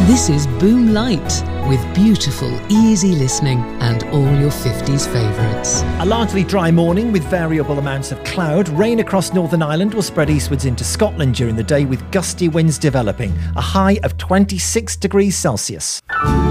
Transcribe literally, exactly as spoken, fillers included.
This is Boom Light, with beautiful, easy listening and all your fifties favourites. A largely dry morning with variable amounts of cloud. Rain across Northern Ireland will spread eastwards into Scotland during the day with gusty winds developing. A high of twenty-six degrees Celsius.